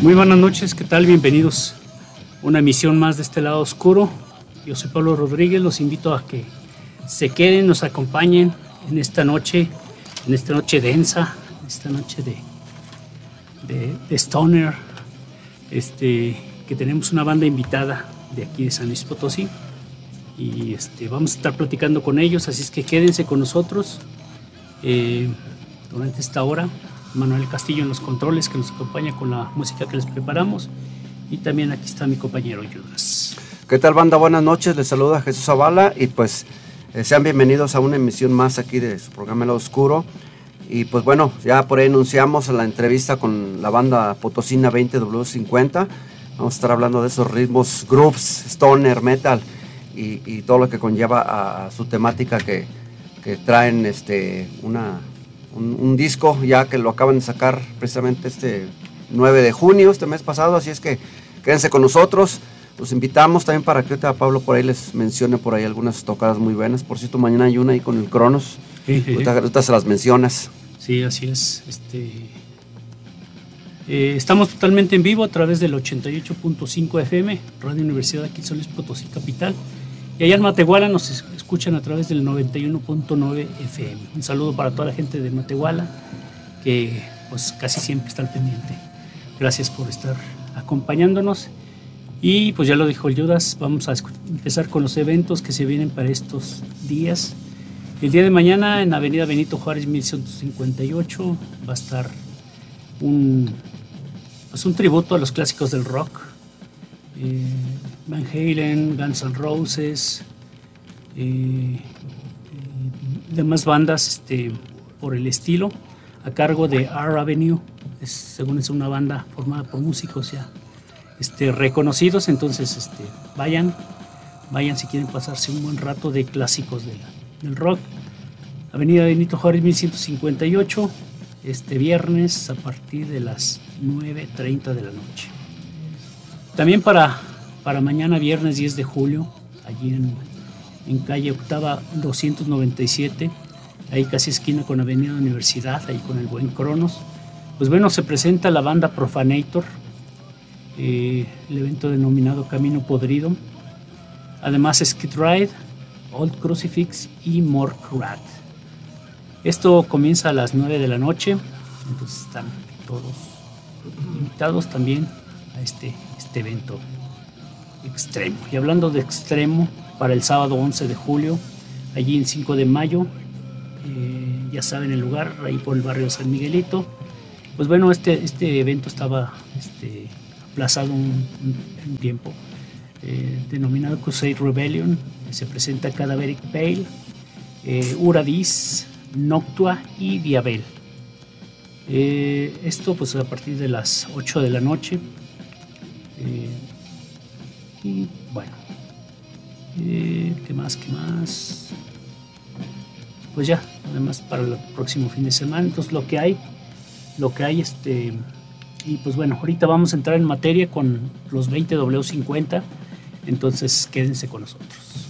Muy buenas noches, ¿qué tal? Bienvenidos a una emisión más de este lado oscuro. Yo soy Pablo Rodríguez, los invito a que se queden, nos acompañen en esta noche densa, esta noche de Stoner, que tenemos una banda invitada de aquí de San Luis Potosí y vamos a estar platicando con ellos, así es que quédense con nosotros durante esta hora. Manuel Castillo en los controles, que nos acompaña con la música que les preparamos, y también aquí está mi compañero Judas. ¿Qué tal, banda? Buenas noches, les saluda Jesús Zavala y pues sean bienvenidos a una emisión más aquí de su programa El Lado Oscuro. Y pues bueno, ya por ahí anunciamos la entrevista con la banda potosina 20W50. Vamos a estar hablando de esos ritmos, grooves, stoner, metal y todo lo que conlleva a su temática que traen un disco ya que lo acaban de sacar precisamente este 9 de junio, este mes pasado, así es que quédense con nosotros, los invitamos también para que ahorita Pablo por ahí les mencione por ahí algunas tocadas muy buenas. Por cierto, mañana hay una ahí con el Cronos, ahorita se las mencionas. Sí, así es. Estamos totalmente en vivo a través del 88.5 FM, Radio Universidad aquí en San Luis Potosí Capital, y allá en Matehuala nos escuchan a través del 91.9 FM. Un saludo para toda la gente de Matehuala, que pues casi siempre está al pendiente. Gracias por estar acompañándonos. Y pues ya lo dijo el Judas, vamos a empezar con los eventos que se vienen para estos días. El día de mañana en Avenida Benito Juárez 1158 va a estar un tributo a los clásicos del rock. Van Halen, Guns N' Roses, demás bandas por el estilo, a cargo de R Avenue. Según es una banda formada por músicos ya reconocidos, entonces vayan si quieren pasarse un buen rato de clásicos del rock. Avenida Benito Juárez 1158, este viernes a partir de las 9:30 de la noche. También para mañana viernes 10 de julio, allí en calle Octava 297, ahí casi esquina con Avenida Universidad, ahí con el buen Cronos, pues bueno, se presenta la banda Profanator, el evento denominado Camino Podrido, además Skid Ride, Old Crucifix y Mork Rat. Esto comienza a las 9 de la noche, entonces están todos invitados también a este evento extremo. Y hablando de extremo, para el sábado 11 de julio, allí en 5 de mayo, ya saben el lugar, ahí por el barrio San Miguelito. Pues bueno, este evento estaba aplazado un tiempo, denominado Crusade Rebellion. Se presenta Cadaveric Pale, Uradis, Noctua y Diabel. Esto pues a partir de las 8 de la noche. Y bueno, ¿qué más? Pues ya, además para el próximo fin de semana, entonces lo que hay, y pues bueno, ahorita vamos a entrar en materia con los 20W50, entonces quédense con nosotros.